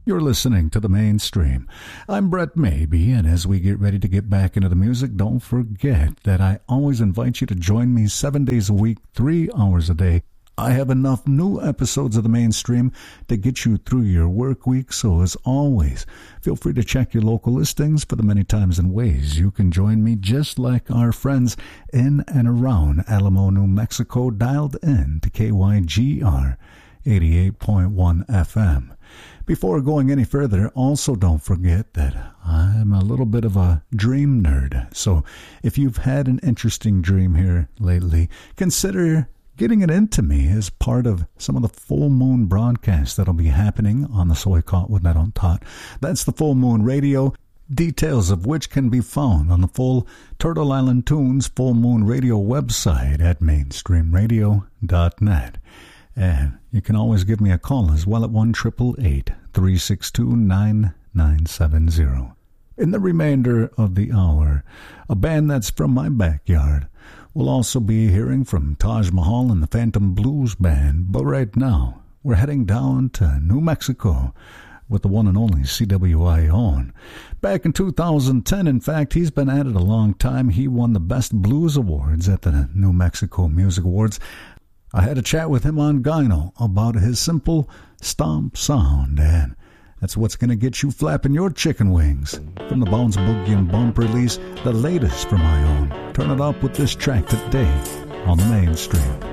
You're listening to The Mainstream. I'm Brett Maybe, and as we get ready to get back into the music, don't forget that I always invite you to join me 7 days a week, 3 hours a day. I have enough new episodes of The Mainstream to get you through your work week, so as always, feel free to check your local listings for the many times and ways you can join me, just like our friends in and around Alamo, New Mexico, dialed in to KYGR 88.1 FM. Before going any further, also don't forget that I'm a little bit of a dream nerd. So if you've had an interesting dream here lately, consider getting it into me as part of some of the full moon broadcasts that'll be happening on the So I Caught With That on Tot. That's the Full Moon Radio, details of which can be found on the full Turtle Island Tunes Full Moon Radio website at mainstreamradio.net. And you can always give me a call as well at 1-888-362-9970. In the remainder of the hour, a band that's from my backyard. We'll also be hearing from Taj Mahal and the Phantom Blues Band. But right now, we're heading down to New Mexico with the one and only CWI Own. Back in 2010, in fact, he's been at it a long time. He won the Best Blues Awards at the New Mexico Music Awards. I had a chat with him on Gyno about his simple stomp sound, and that's what's going to get you flapping your chicken wings. From the Bounce Boogie and Bump release, the latest from my own. Turn it up with this track today on The Mainstream.